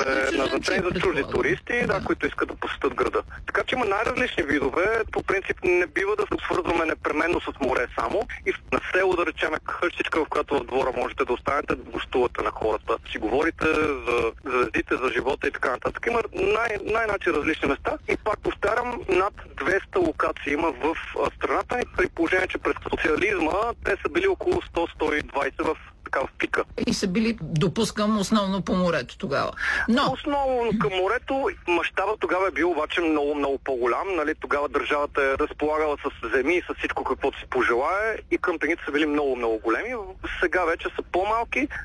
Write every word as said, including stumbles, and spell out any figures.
е назначен за чужди туристи, да, които искат да посетят града. Така че има най-различни видове. По принцип не бива да се свързваме непременно с море само. И на село, да речем, къщичка, в която в двора можете да останете, да гостувате на хората. Си говорите за звездите, за живота и така нататък. Има най- най-начи различни места. И пак повтарям, над двеста локации има в страната ни, при положение, че през социализма те са били около сто до сто и двайсет в така в пика. И са били, допускам, основно по морето тогава. Но... Основно към морето. Мащабът тогава е бил обаче много, много по-голям. Нали? Тогава държавата е разполагала с земи и с всичко, каквото си пожелае. И къмпингите са били много, много големи. Сега вече са по-малки.